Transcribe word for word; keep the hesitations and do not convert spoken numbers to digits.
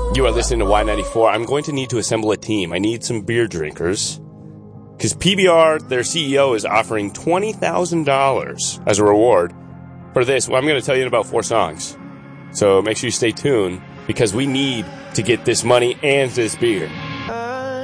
You are listening to Y ninety-four. I'm going to need to assemble a team. I need some beer drinkers. Because P B R, their C E O, is offering twenty thousand dollars as a reward for this. Well, I'm going to tell you in about four songs. So make sure you stay tuned, because we need to get this money and this beer.